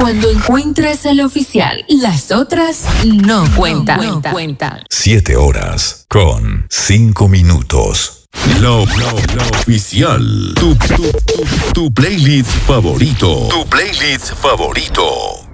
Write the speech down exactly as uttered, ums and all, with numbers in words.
Cuando encuentres el oficial, las otras no cuentan. No cuentan. Siete horas con cinco minutos. Lo, lo, lo oficial. Tu, tu, tu, tu playlist favorito. Tu playlist favorito.